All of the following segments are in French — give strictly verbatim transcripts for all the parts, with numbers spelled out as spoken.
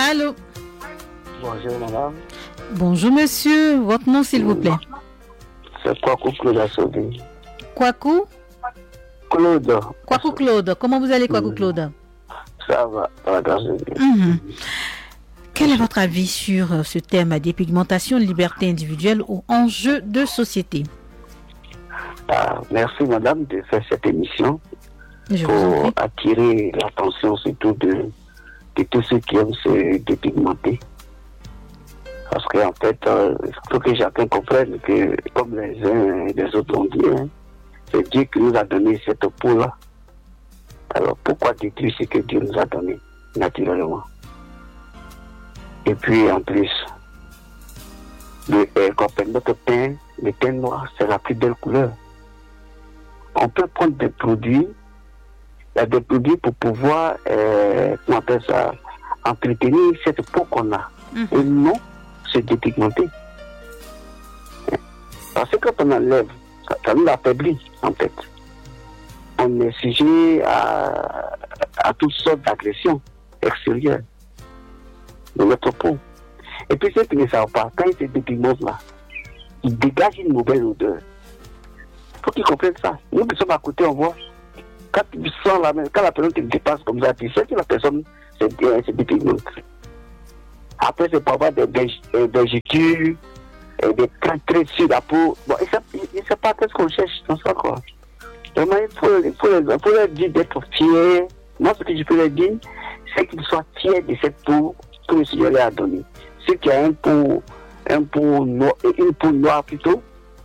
Allô? Bonjour madame. Bonjour monsieur, votre nom s'il vous plaît? C'est Kwaku Claude à sauver. Kwaku? Claude. Kwaku Claude, comment vous allez Kwaku Claude? Ça va, ça va grâce à Dieu. Mhm. Quel est votre avis sur euh, ce thème, dépigmentation, liberté individuelle ou enjeu de société? Ah, merci madame de faire cette émission Je vous en pour prie. attirer l'attention surtout de, de tous ceux qui aiment se dépigmenter. Parce qu'en fait, euh, il faut que chacun comprenne que, comme les uns et les autres ont dit, hein, c'est Dieu qui nous a donné cette peau-là. Alors pourquoi détruire ce que Dieu nous a donné naturellement? Et puis en plus, le, euh, notre teint, le teint noir, c'est la plus belle couleur. On peut prendre des produits, il y a des produits pour pouvoir, euh, on appelle ça, entretenir cette peau qu'on a. Mhm. Et non se dépigmenter. Parce que quand on enlève, ça, ça nous affaiblit en fait. On est sujet à, à toutes sortes d'agressions extérieures de notre peau. Et puis ceux qui ne savent pas, quand ils se dépigmentent là, ils dégagent une mauvaise odeur. Il faut qu'ils comprennent ça. Nous qui sommes à côté, on voit. Quand tu sens la main, quand la personne te dépasse comme ça, tu sais que la personne se, euh, se dépigmente. Après, c'est pour avoir des vergetures, des traits sur la peau. Bon, ils ne savent pas qu'est-ce qu'on cherche dans ça, quoi. Vraiment, il faut, il faut, il faut leur dire d'être fiers. Moi, ce que je peux leur dire, c'est qu'ils soient fiers de cette peau que le Seigneur leur a donnée. Ceux qui ont un peau, un peau noir, une peau noire plutôt,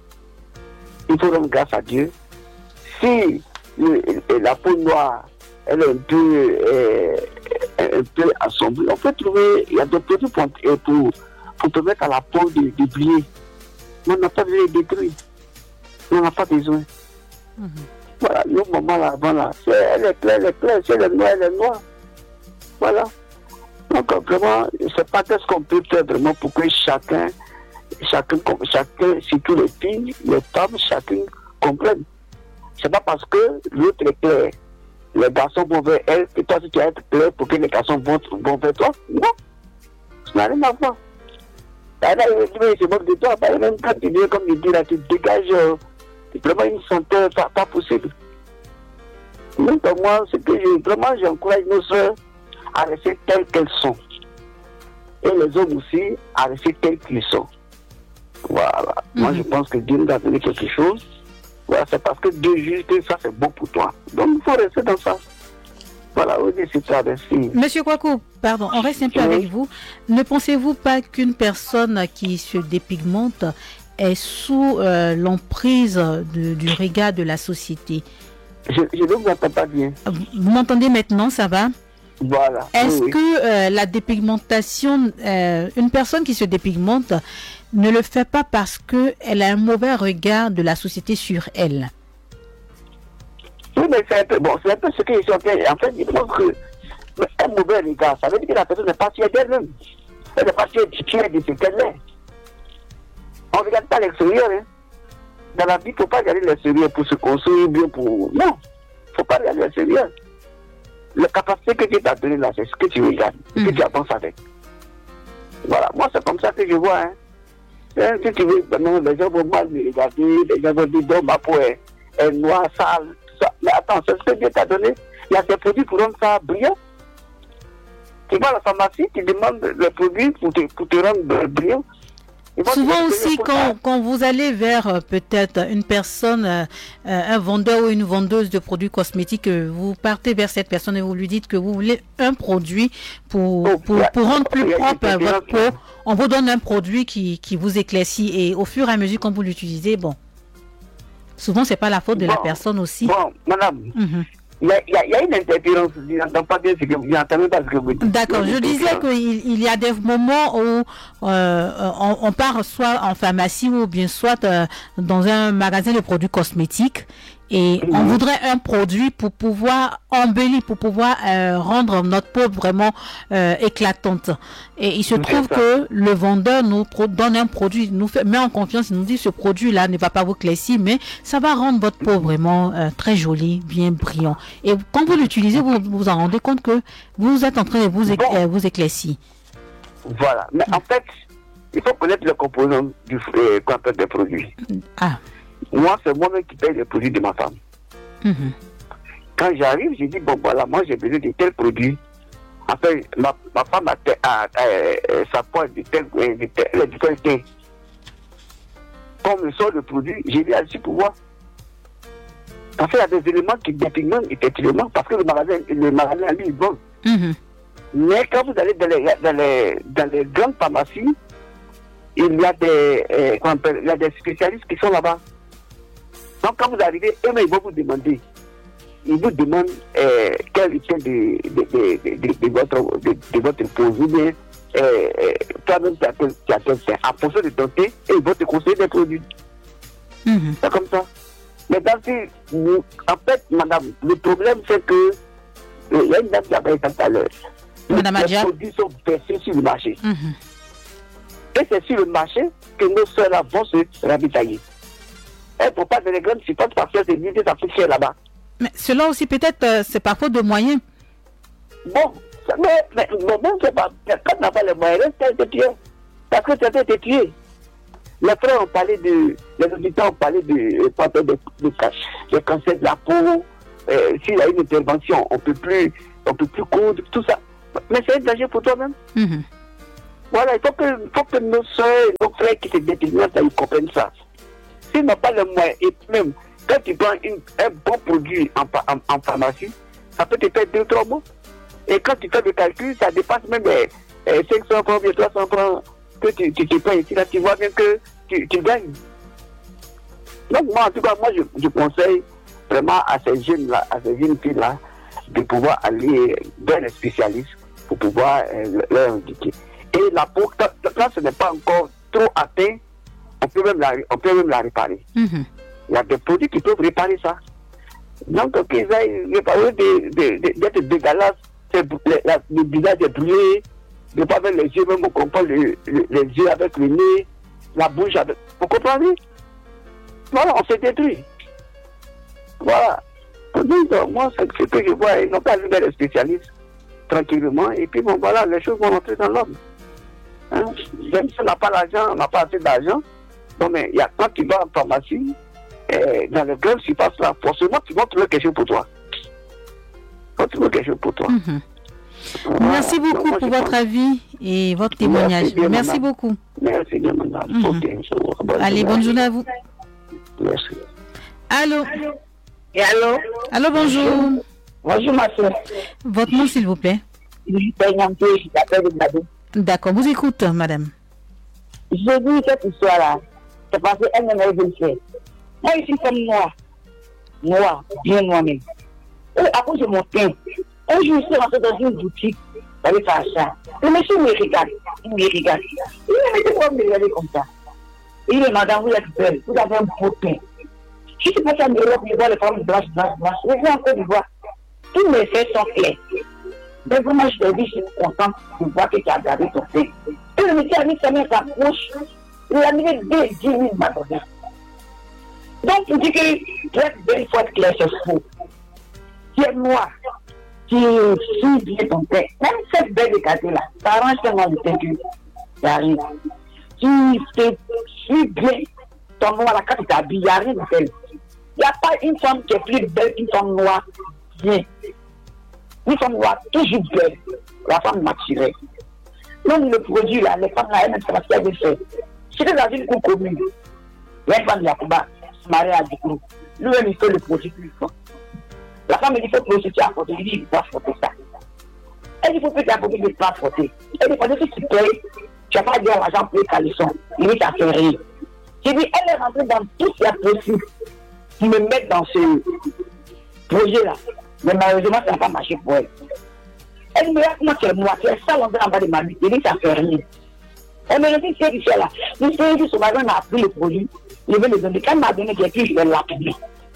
il faut rendre grâce à Dieu. Si le, la peau noire, elle est un peu, euh, un peu assombrie, on peut trouver, il y a des produits pour, pour, pour permettre à la peau de, de briller. Mais on n'a pas besoin de détruire. On n'a pas besoin. Mm-hmm. Voilà, le moment là, voilà, c'est, elle est claire, elle est claire, c'est le noir, elle est noire. Voilà. Donc vraiment, je ne sais pas qu'est-ce qu'on peut faire vraiment pour que chacun, chacun, chacun, surtout les filles, les femmes, chacun comprenne. C'est pas parce que l'autre est clair, les garçons vont vers elle, et toi, si tu vas être clair pour que les garçons vont, vont vers toi. Non, ça n'a rien à voir. Là, il se moque de toi, même quand tu viens, comme il dit là, tu dégages euh, vraiment une senteur pas, pas possible. Donc, moi, c'est que je, vraiment, j'encourage nos soeurs à rester telles qu'elles sont. Et les hommes aussi à rester tels qu'ils sont. Voilà. Mm-hmm. Moi, je pense que Dieu nous a donné quelque chose. Voilà, c'est parce que Dieu juge que ça c'est bon pour toi. Donc il faut rester dans ça. Voilà, oui, c'est ça, merci. Monsieur Kwaku, pardon, on reste un peu oui. avec vous. Ne pensez-vous pas qu'une personne qui se dépigmente est sous euh, l'emprise de, du regard de la société? Je, je ne vous entends pas bien. Vous m'entendez maintenant, ça va? Voilà. Est-ce oui, que euh, la dépigmentation, euh, une personne qui se dépigmente ne le fait pas parce qu'elle a un mauvais regard de la société sur elle? Oui, mais c'est un peu, bon, c'est un peu ce que je suis en train. En fait, je pense que un mauvais regard, ça veut dire que la personne n'est pas fière d'elle-même. Elle n'est pas fière de ce qu'elle est. On ne regarde pas l'extérieur. Hein. Dans la vie, il ne faut pas regarder l'extérieur pour se construire bien pour. Non, il ne faut pas regarder l'extérieur. La capacité que Dieu t'a donnée là, c'est ce que tu regardes, ce que tu avances avec. Voilà, moi c'est comme ça que je vois. Hein. Hein, si tu veux, non, les gens vont mal me regarder, les gens vont dire, donc ma peau est, est noire, sale, ça. Mais attends, c'est ce que Dieu t'a donné. Il y a des produits pour rendre ça brillant. Tu vas à la pharmacie, tu demandes les produits pour te, pour te rendre brillant. Souvent aussi, quand, quand vous allez vers euh, peut-être une personne, euh, un vendeur ou une vendeuse de produits cosmétiques, euh, vous partez vers cette personne et vous lui dites que vous voulez un produit pour, oh, pour, pour rendre plus propre votre peau. On vous donne un produit qui, qui vous éclaircit et au fur et à mesure quand vous l'utilisez, bon, souvent c'est pas la faute de bon, la personne aussi. Bon, madame, mm-hmm. Il y, a, il y a une interférence, je n'entends pas bien ce que vous n'entendez pas ce que vous dites. D'accord, je disais qu'il il y a des moments où euh, on, on part soit en pharmacie ou bien soit euh, dans un magasin de produits cosmétiques et mmh. on voudrait un produit pour pouvoir embellir, pour pouvoir euh, rendre notre peau vraiment euh, éclatante. Et il se trouve que le vendeur nous donne un produit, nous fait, met en confiance, il nous dit ce produit-là ne va pas vous éclaircir, mais ça va rendre votre peau vraiment euh, très jolie, bien brillant. Et quand vous l'utilisez, vous vous en rendez compte que vous êtes en train de vous, éc- bon. euh, vous éclaircir. Voilà. Mais en fait, il faut connaître les composants du euh, qu'on appelle des produits. Ah. Moi, c'est moi-même qui paye les produits de ma femme. Mm-hmm. Quand j'arrive, je dis, bon, voilà, moi, j'ai besoin de tels produits. Enfin, ma, ma femme a, a, a, a sa pointe de tel, de tel, de tel thé. Comme le sort de produit, j'ai dit ainsi pour voir. Parce qu'il y a des éléments qui déterminent effectivement, parce que le magasin, le magasin lui, est bon. Mm-hmm. Mais quand vous allez dans les, dans les, dans les grandes pharmacies, il y a des, euh, comment on appelle, il y a des spécialistes qui sont là-bas. Donc quand vous arrivez, eux, ils vont vous demander. Ils vous demandent euh, quel était de, de, de, de, de, votre, de, de votre produit, mais euh, toi-même, tu as tel fait. En fonction de ton thé, et ils vont te conseiller des produits. Mm-hmm. C'est comme ça. Mais dans ces, en fait, madame, le problème, c'est que il y a une dame qui a parlé tout à l'heure. Madame Adja. Les produits sont versés sur le marché. Mm-hmm. Et c'est sur le marché que nos soeurs vont se ravitailler. Elles ne font pas de les grandes surfaces parce que c'est l'idée ça fait cher là-bas. Mais cela aussi, peut-être, euh, c'est par faute de moyens. Bon, mais, mais, mais même c'est pas, quand on n'a pas les moyens, c'est de tuer. Parce que certains étaient tués. Les frères ont parlé de, les auditeurs ont parlé de, de, de, de, de cancer de la peau. Euh, s'il y a une intervention, on ne peut plus, on peut plus coudre, tout ça. Mais c'est un danger pour toi-même. Mm-hmm. Voilà, il faut que, faut que nos soeurs, nos frères qui se déterminent, ils comprennent ça. S'ils n'ont pas les moyens, et même quand tu prends une, un bon produit en, en, en pharmacie, ça peut te faire deux, trois mois. Et quand tu fais le calcul, ça dépasse même les eh, cinq cents francs, trois cents francs que tu, tu te payes ici. Là, tu vois bien que tu, tu gagnes. Donc, moi, en tout cas, moi, je, je conseille vraiment à ces jeunes-là, à ces jeunes filles-là, de pouvoir aller vers les spécialistes pour pouvoir euh, leur indiquer. Et la peau, quand, quand ce n'est pas encore trop atteint, on peut même la, on peut même la réparer. Mm-hmm. Il y a des produits qui peuvent réparer ça. Donc, qu'ils aillent réparer d'être dégueulasses, le visage est brûlé, de ne pas avec les yeux, même on comprend le, le, les yeux avec le nez, la bouche avec. Vous comprenez? Voilà, on s'est détruit. Voilà. Donc, moi, c'est ce que je vois. Ils n'ont pas vu les spécialistes tranquillement, et puis bon, voilà, les choses vont rentrer dans l'ordre. Hein? Même si on n'a pas l'argent, on n'a pas assez d'argent, bon, mais il y a quand tu vas en pharmacie, eh, dans les grandes surfaces là, forcément, tu vas trouver quelque chose pour toi. Tu vas trouver quelque chose pour toi. Mm-hmm. Voilà. Merci beaucoup donc, moi, pour votre pense... avis et votre témoignage. Merci, bien, Merci beaucoup. Merci bien, madame. Mm-hmm. Okay, so, bonne Allez, bonne journée à vous. Merci. Allô? Et allô? Allô, bonjour. Bonjour, ma soeur. Votre nom, s'il vous plaît? Je suis un peu, je t'appelle de Madou. D'accord, vous écoute, madame. J'ai dit cette histoire-là. C'est parce qu'elle ne m'a pas fait. Moi, je suis comme moi. Moi, bien moi-même. Et à cause de mon teint, un jour, je suis rentré dans une boutique pour aller faire ça. Le monsieur me regarde. Il me regarde. Il me dit pourquoi me regarder comme ça. Il me dit, madame, vous êtes belle. Vous avez un beau teint. Je suis passé à Europe, je vois les femmes blanches, blanches, blanches. Je viens encore de voir. Tous mes faits sont clairs. Mais vraiment, je te dis, je suis content de voir que tu as gardé ton teint. Et le monsieur a mis sa main à sa poche. Il a mis deux dix mille maintenant. Donc, tu dis que tu es belle, fois clair, c'est faux. Tu es noir. Tu suis bien ton teint. Même cette belle écartée-là, ça arrange tellement le teint que ça arrive. Tu te suis bien ton noir, la carte t'habille, il n'y a rien de tel. Il n'y a pas une femme qui est plus belle qu'une femme noire. Bien. Une femme noire, toujours belle. La femme m'attirait. Donc, le produit là, les femmes là, elles ne savent pas ce qu'elles fait. C'était dans une cour commune. Il y a une femme de Yakuba, se marie à Dikourou. Lui-même, il fait le produit plus fort. La femme me dit, il faut prostituer à photo. Il dit, il faut pas photo ça. Elle dit, il faut plus qu'à photo, il ne faut pas photo. Elle dit, pendant que tu payes, tu n'as pas dit à l'argent pour les caleçons. Il dit, ça fait rien. J'ai dit, elle est rentrée dans tout ce qui est possible pour me mettre dans ce projet-là. Mais malheureusement, ça n'a pas marché pour elle. Elle me dit, comment tu es moi, tu es ça en bas de ma vie. Il dit, ça fait rien. Elle me dit, c'est ici là. Je sais que ce matin, on a pris le produit. Je vais le donner. Quand elle m'a donné quelque chose, je vais l'appeler.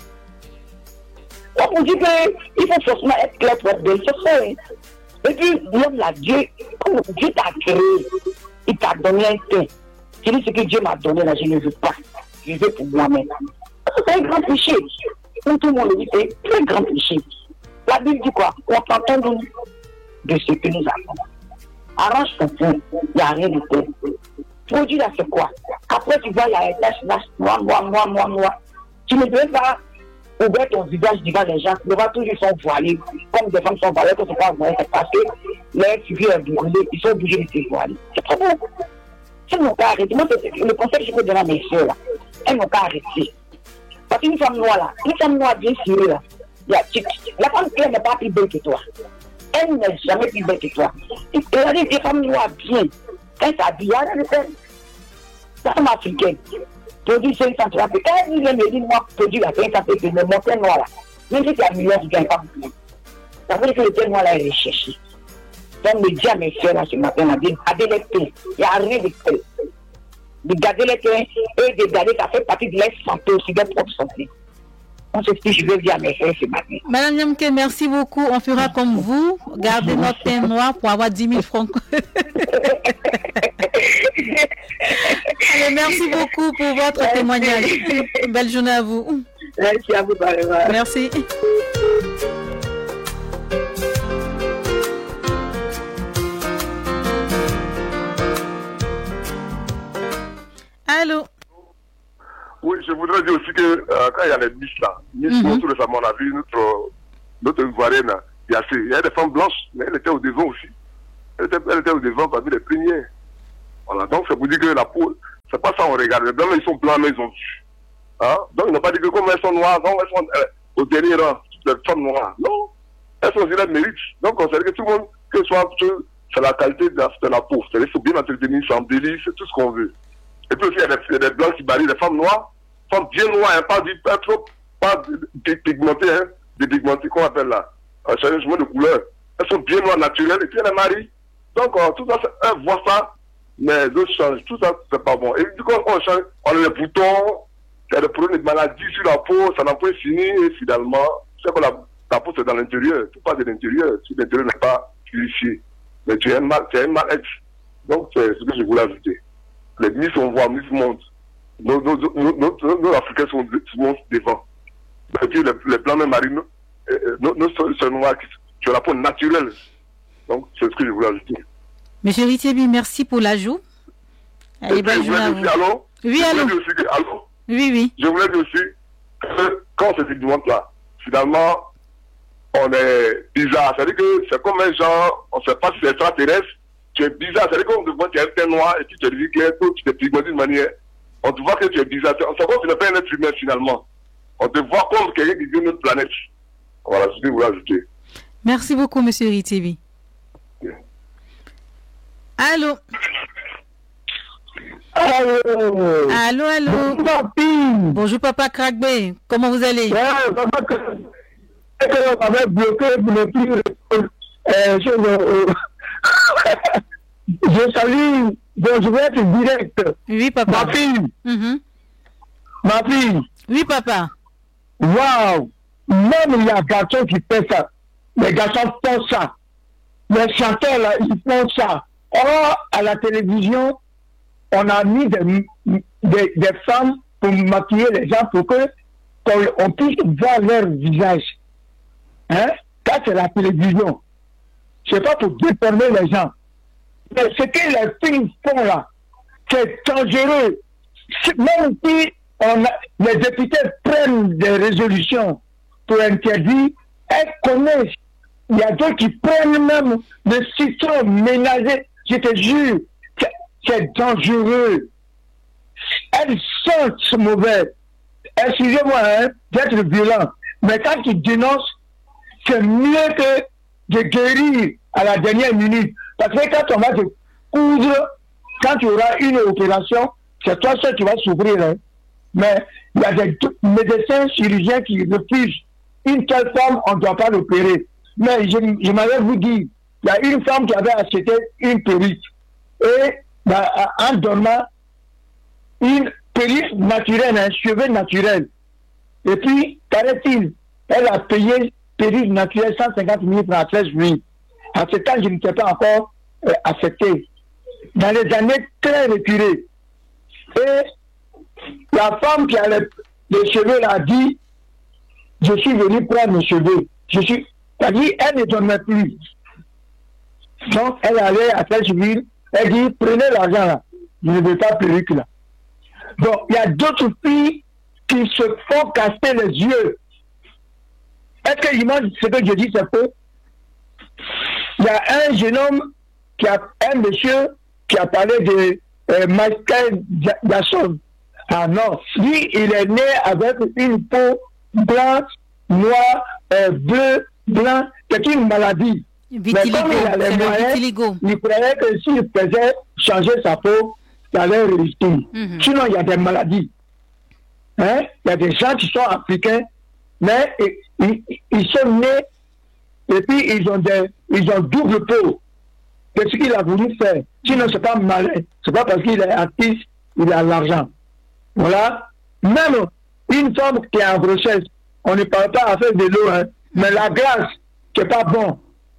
Donc, on dit qu'il faut forcément être clair pour être belle. C'est ça. Et puis, l'homme là, Dieu, comme Dieu t'a créé, il t'a donné un teint. Je dis ce que Dieu m'a donné là, je ne veux pas. Je veux pour moi-même. C'est un grand péché. Comme tout le monde le dit, c'est un très grand péché. La Bible dit quoi? On t'entend de ce que nous avons. arrange ton teint, il n'y a rien de tel. Produit là, c'est quoi? Après, tu vois, il y a un tache là, noir, noir, noir, noir, noir. Tu ne peux pas ouvrir ton visage devant les gens, tu devras toujours sont voilés. Comme des femmes sont voilées, quand tu pas voilées, c'est parce que leurs figures sont brûlées, ils sont obligés de se voiler. C'est trop bon. Elles n'ont pas arrêté. Moi, le conseil que je peux donner à mes soeurs, là, elles n'ont pas arrêté. Parce qu'une femme noire, là, une femme noire bien sûre, là, la, la femme claire n'est pas plus belle que toi. Elle n'est jamais plus belle que toi. Et regardez, les femmes noires bien, quand elles s'habillent, elles sont la femme africaine. Produit cinq cent trente. Quand elle me dit, moi, produit la cinq cent trente, mais mon teint noir, là, même si c'est un million, je ne gagne pas beaucoup. Ça veut dire que le teint noir, là, est recherché. Donc, me dit à mes frères, là, ce matin, on a dit, gardez les teints. Il n'y a rien de tel. De garder les teints et de garder, ça fait partie de leur santé aussi, de leur propre santé. On sait ce que je veux dire à mes frères ce matin. Madame Nyamke, merci beaucoup. On fera comme vous. Gardez notre teint noir pour avoir dix mille francs. Allez, merci beaucoup pour votre merci. témoignage. Belle journée à vous. Merci à vous, Barbara. Merci. Allô? Oui, je voudrais dire aussi que euh, quand il y a les Miss là, Miss, mm-hmm. tout récemment, on a vu notre, notre Ivoirienne, il y a, il y a des femmes blanches, mais elle était au devant aussi. Elle était, elle était au devant parmi les premières. Voilà, donc ça vous dit que la peau, c'est pas ça on regarde. Les blancs, ils sont blancs, mais ils ont vu. Hein? Donc ils n'ont pas dit que comme elles sont noires, donc elles sont euh, au dernier rang, les femmes noires. Non, elles sont aussi là de mérite. Donc on sait que tout le monde, que ce soit, c'est la qualité de la, de la peau. C'est-à-dire qu'il faut bien entretenir, c'est en délit, c'est tout ce qu'on veut. Et puis aussi, il y a des, il y a des blancs qui barrent, des femmes noires, femmes bien noires, hein, pas, pas trop, pas pigmentées, hein, dépigmentées, qu'on appelle là, un changement de couleur. Elles sont bien noires, naturelles, et puis elles marient. Donc, euh, tout ça, elles voient ça, mais d'autres changent. Tout ça, c'est pas bon. Et du coup, on change, on a les boutons, il y a des problèmes de maladies sur la peau, ça n'a pas fini, et finalement, c'est que la, la peau, c'est dans l'intérieur, tout pas de l'intérieur, si l'intérieur n'est pas purifié. Mais tu as un mal, tu as un mal-être. Donc, c'est ce que je voulais ajouter. Les Miss, on voit Miss Monde. Nos, nos, nos, nos, nos Africains sont, sont devant. Et puis les, les blancs, même marines, nos, nos soeurs noires qui ont la peau naturelle. Donc, c'est ce que je voulais ajouter. Monsieur Ritiebi, merci pour l'ajout. Allez, bonne journée à vous. Allô? Oui, allô? Que, allô? Oui, oui. Je voulais dire aussi que quand on se segmente-là, finalement, on est bizarre. C'est-à-dire que c'est comme un genre, on ne sait pas si c'est extraterrestre. Tu es bizarre, c'est-à-dire qu'on te voit que tu es un teint noir et puis tu te dis que tu te pigmentes d'une manière. On te voit que tu es bizarre. On sait pas que tu n'es pas un être humain finalement. On te voit comme quelqu'un qui vient d'une autre planète. Voilà ce que je voulais ajouter. Merci beaucoup, monsieur Ritiebi. Yeah. Allô? Allô? Allô, allô? Bonjour, papi. Bonjour, papa Crackbé. Comment vous allez? Ouais, papa Crackbé. On avait bloqué pour ne plus. Euh, je, euh, je salue, donc je vais être direct. Oui, papa. Ma fille. Mm-hmm. Ma fille. Oui, papa. Waouh! Même il y a des garçons qui font ça. Les garçons font ça. Les chanteurs, là, ils font ça. Or, à la télévision, on a mis des, des, des femmes pour maquiller les gens pour que qu'on on puisse voir leur visage. Hein? Ça, c'est la télévision. C'est pas pour déformer les gens. Mais ce que les filles font là, c'est dangereux. Même si on a, les députés prennent des résolutions pour interdire, elles connaissent. Il y a d'autres qui prennent même le citron ménagé. Je te jure, c'est dangereux. Elles sont mauvaises. Excusez-moi hein, d'être violent. Mais quand ils dénoncent, c'est mieux que de guérir à la dernière minute. Parce que quand on va te coudre, quand tu auras une opération, c'est toi seul qui vas souffrir. Hein. Mais il y a des médecins, chirurgiens qui refusent. Une telle femme, on ne doit pas l'opérer. Mais je, je m'avais vous dit, il y a une femme qui avait acheté une perruque. Et bah, en dormant, une perruque naturelle, un cheveu naturel. Et puis, paraît-il, elle a payé perruque naturelle cent cinquante mille francs à treize juillet. À ce temps, je n'étais pas encore euh, affecté. Dans les années très reculées. Et la femme qui a les, les cheveux là a dit, je suis venu prendre mes cheveux. Je suis, c'est-à-dire, elle ne dormait plus. Donc, elle allait à sa civile, elle dit, prenez l'argent là. Je ne veux pas perruque là. Donc, il y a d'autres filles qui se font casser les yeux. Est-ce que j'imagine ce que je dis, c'est faux? Il y a un jeune homme, qui a, un monsieur, qui a parlé de euh, Michael Jackson. Ah non, lui, il est né avec une peau blanche, noire, euh, bleue, blanc, c'est une maladie. Vitiligo, mais comme il a les moyens, vitiligo. Il croyait que s'il faisait changer sa peau, ça allait réussir. Mm-hmm. Sinon, il y a des maladies. Hein? Il y a des gens qui sont africains, mais ils, ils sont nés et puis ils ont des, ils ont double peau. C'est ce qu'il a voulu faire. Sinon, c'est pas malin. C'est pas parce qu'il est artiste, il a l'argent. Voilà. Même une femme qui est en grossesse, on ne parle pas à faire de l'eau, hein, mais la glace, c'est pas bon.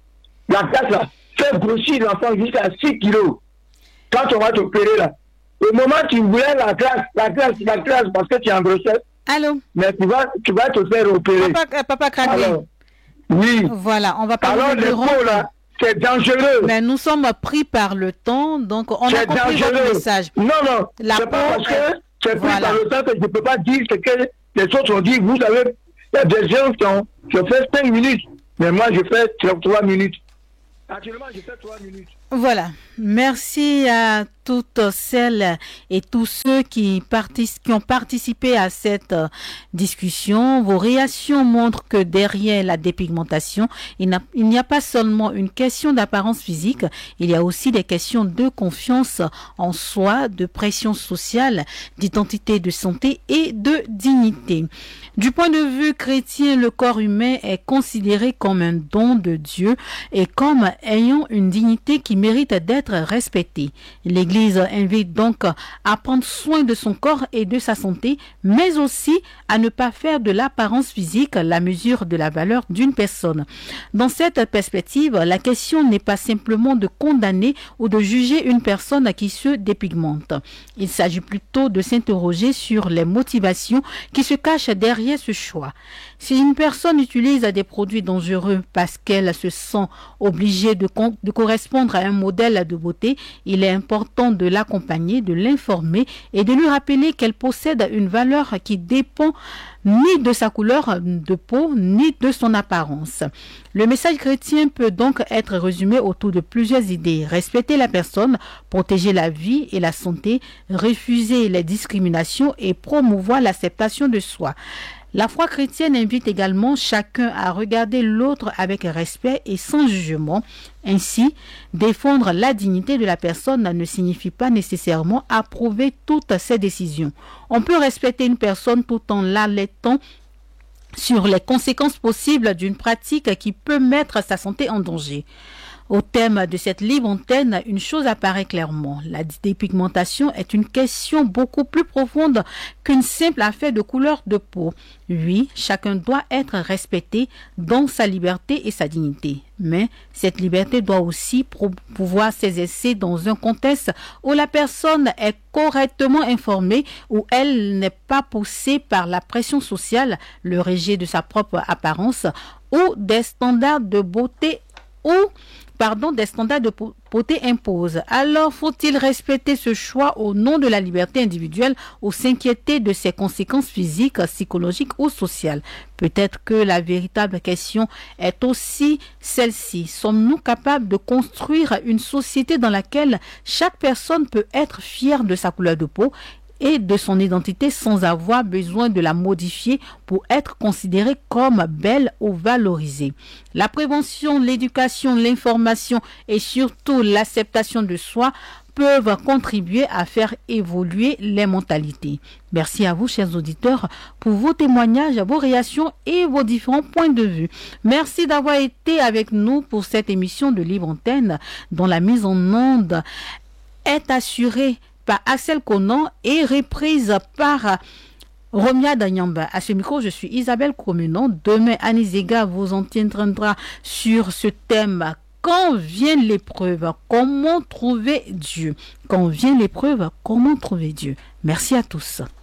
La glace, là, fait grossir l'enfant jusqu'à six kilos. Quand on va t'opérer, là, au moment où tu voulais la glace, la glace, la glace, parce que tu es en grossesse. Allô? Mais tu vas, tu vas te faire opérer. Papa, euh, papa Kradé. Alors, oui. Voilà, on va parler Alors, de les peaux, là, c'est dangereux. Mais nous sommes pris par le temps, donc on a compris dangereux. votre message. Non, non, la c'est pas parce que c'est pris voilà. par le temps que je ne peux pas dire ce que les autres ont dit. Vous savez, il y a des gens qui ont, qui ont fait cinq minutes, mais moi, je fais trois minutes. Actuellement, je fais trois minutes. Voilà. Merci à toutes celles et tous ceux qui, partic- qui ont participé à cette euh, discussion. Vos réactions montrent que derrière la dépigmentation, il, n'a, il n'y a pas seulement une question d'apparence physique, il y a aussi des questions de confiance en soi, de pression sociale, d'identité de santé et de dignité. Du point de vue chrétien, le corps humain est considéré comme un don de Dieu et comme ayant une dignité qui mérite d'être respectée. L'Église invite donc à prendre soin de son corps et de sa santé, mais aussi à ne pas faire de l'apparence physique la mesure de la valeur d'une personne. Dans cette perspective, la question n'est pas simplement de condamner ou de juger une personne qui se dépigmente. Il s'agit plutôt de s'interroger sur les motivations qui se cachent derrière ce choix. Si une personne utilise des produits dangereux parce qu'elle se sent obligée de, con- de correspondre à un modèle de beauté, il est important de l'accompagner, de l'informer et de lui rappeler qu'elle possède une valeur qui dépend ni de sa couleur de peau, ni de son apparence. Le message chrétien peut donc être résumé autour de plusieurs idées. Respecter la personne, protéger la vie et la santé, refuser les discriminations et promouvoir l'acceptation de soi. La foi chrétienne invite également chacun à regarder l'autre avec respect et sans jugement. Ainsi, défendre la dignité de la personne ne signifie pas nécessairement approuver toutes ses décisions. On peut respecter une personne tout en l'alertant sur les conséquences possibles d'une pratique qui peut mettre sa santé en danger. Au thème de cette libre antenne, une chose apparaît clairement. La dépigmentation est une question beaucoup plus profonde qu'une simple affaire de couleur de peau. Oui, chacun doit être respecté dans sa liberté et sa dignité. Mais cette liberté doit aussi pouvoir s'exercer dans un contexte où la personne est correctement informée, où elle n'est pas poussée par la pression sociale, le rejet de sa propre apparence ou des standards de beauté ou Pardon, des standards de beauté imposent. Alors, faut-il respecter ce choix au nom de la liberté individuelle ou s'inquiéter de ses conséquences physiques, psychologiques ou sociales? Peut-être que la véritable question est aussi celle-ci. Sommes-nous capables de construire une société dans laquelle chaque personne peut être fière de sa couleur de peau et de son identité sans avoir besoin de la modifier pour être considérée comme belle ou valorisée? La prévention, l'éducation, l'information et surtout l'acceptation de soi peuvent contribuer à faire évoluer les mentalités. Merci à vous, chers auditeurs, pour vos témoignages, vos réactions et vos différents points de vue. Merci d'avoir été avec nous pour cette émission de Libre Antenne dont la mise en onde est assurée par Axel Conan et reprise par Romia Danyamba. À ce micro, je suis Isabelle Comenon. Demain, Annie Zega vous entretiendra sur ce thème. Quand vient l'épreuve, comment trouver Dieu? Quand vient l'épreuve, comment trouver Dieu? Merci à tous.